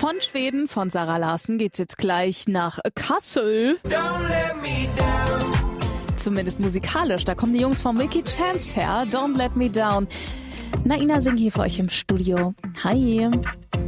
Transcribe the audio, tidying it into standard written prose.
Von Schweden, von Zara Larsson, geht's jetzt gleich nach Kassel. Zumindest musikalisch. Da kommen die Jungs von Milky Chance her. Don't Let Me Down. Naina Singh hier für euch im Studio. Hi.